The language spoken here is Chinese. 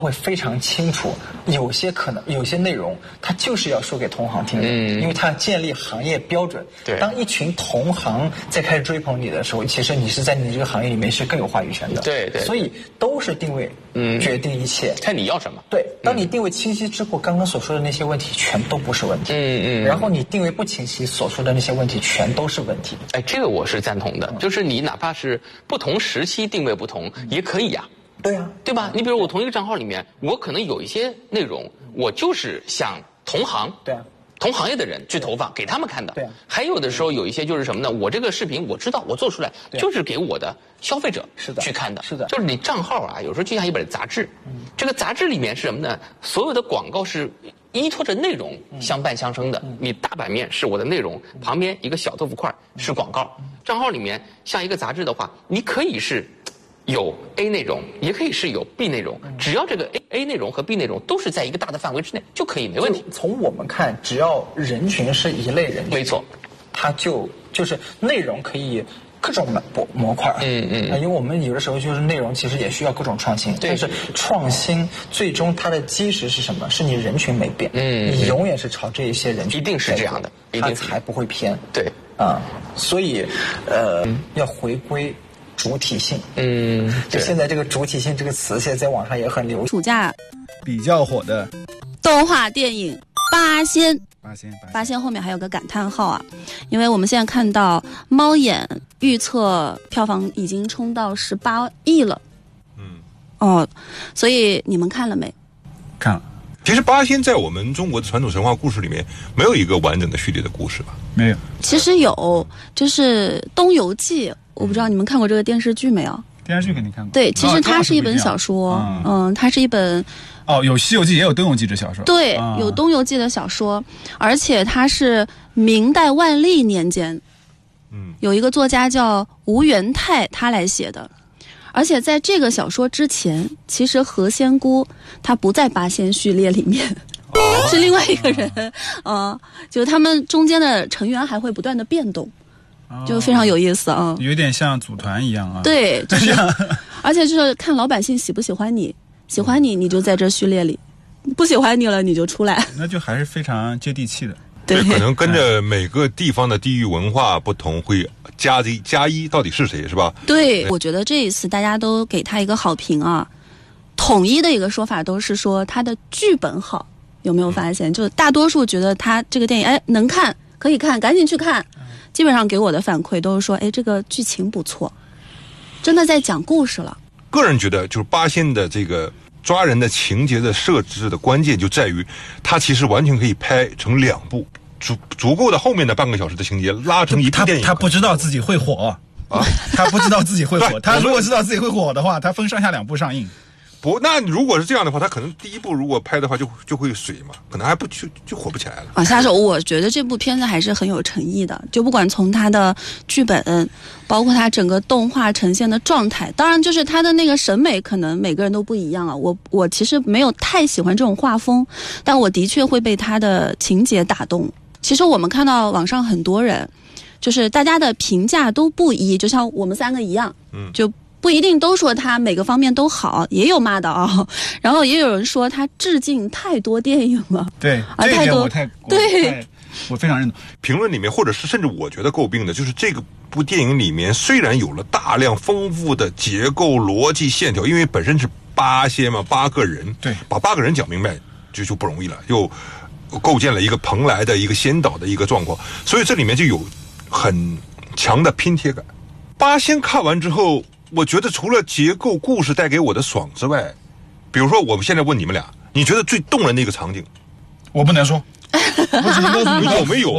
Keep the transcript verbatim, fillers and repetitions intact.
会非常清楚，有些可能有些内容它就是要说给同行听的，嗯，因为它建立行业标准。 对， 当一群同行在开始追捧你的时候，其实你是在你这个行业里面是更有话语权的。 对对， 所以都是定位，嗯，决定一切。 看你要什么。 对，当你定位清晰之后，刚刚所说的那些问题全都不是问题。嗯嗯。然后你定位不清晰，所说的那些问题全都是问题。 哎，这个我是赞同的，嗯、就是你哪怕是不同时期定位不同，嗯、也可以呀、啊。 对啊， 对吧？你比如我同一个账号里面，我可能有一些内容，我就是想同行， 对啊， 同行业的人去投放给他们看的。 对啊， 还有的时候有一些就是什么呢？我这个视频我知道我做出来就是给我的消费者是的去看的， 是的， 就是你账号啊，有时候就像一本杂志，嗯，这个杂志里面是什么呢？所有的广告是依托着内容相伴相生的。嗯、你大版面是我的内容，嗯、旁边一个小豆腐块是广告。嗯、账号里面像一个杂志的话，你可以是。有 A 内容，也可以是有 B 内容，只要这个 A A 内容和 B 内容都是在一个大的范围之内，就可以没问题。 从我们看，只要人群是一类人群， 没错， 它就就是内容可以各种模模块。 嗯嗯、 呃，因为我们有的时候就是内容其实也需要各种创新，但是创新最终它的基石是什么？是你人群没变，嗯，你永远是朝这一些人群， 一定是这样的， 它才不会偏。 对啊、嗯，所以呃，嗯、要回归。主体性， 嗯， 就现在这个主体性这个词，现在在网上也很流行。 暑假比较火的动画电影《八仙》， 八仙， 八仙后面还有个感叹号啊，因为我们现在看到猫眼预测票房已经冲到十八亿了， 嗯， 哦，所以你们看了没？ 看了。 其实八仙在我们中国的传统神话故事里面没有一个完整的序列的故事吧？ 没有。 其实有，就是《东游记》。我不知道你们看过这个电视剧没有？ 电视剧肯定看过。 对，其实它是一本小说，嗯，嗯它是一本。 哦，有《西游记》也有《东游记》这小说。 对， 嗯、 有《东游记》的小说，而且它是明代万历年间， 嗯， 有一个作家叫吴元泰，他来写的。而且在这个小说之前，其实何仙姑她不在八仙序列里面。哦、是另外一个人，嗯、呃，就他们中间的成员还会不断的变动。就非常有意思啊， 有点像组团一样啊。 对，就是，而且就是看老百姓喜不喜欢你，喜欢你你就在这序列里，不喜欢你了你就出来。 那就还是非常接地气的。 对， 可能跟着每个地方的地域文化不同，会加一加一到底是谁，是吧？ 对，我觉得这一次大家都给他一个好评啊，统一的一个说法都是说他的剧本好，有没有发现？嗯、就大多数觉得他这个电影哎能看可以看，赶紧去看。基本上给我的反馈都是说，哎，这个剧情不错，真的在讲故事了。 个人觉得，就是八仙的这个抓人的情节的设置的关键就在于，它其实完全可以拍成两部，足足够的后面的半个小时的情节拉成一部电影。 他他不知道自己会火啊，他不知道自己会火。他如果知道自己会火的话，他分上下两部上映。 不，那如果是这样的话，他可能第一部如果拍的话就就会水嘛，可能还不就就火不起来了。 啊，下手，我觉得这部片子还是很有诚意的，就不管从它的剧本，包括它整个动画呈现的状态，当然就是它的那个审美，可能每个人都不一样啊。我我其实没有太喜欢这种画风，但我的确会被它的情节打动。其实我们看到网上很多人，就是大家的评价都不一，就像我们三个一样，嗯，就。不一定都说他每个方面都好，也有骂的啊。然后也有人说他致敬太多电影了。 对， 啊， 这一点我太太对， 我非常认同。 评论里面，或者是甚至我觉得诟病的，就是这个部电影里面虽然有了大量丰富的结构、逻辑、线条，因为本身是八仙嘛，八个人， 对， 把八个人讲明白就就不容易了，又构建了一个蓬莱的一个仙岛的一个状况，所以这里面就有很强的拼贴感。八仙看完之后。我觉得除了结构故事带给我的爽之外，比如说我们现在问你们俩，你觉得最动人的一个场景？ 我不能说，我只能告诉你有没有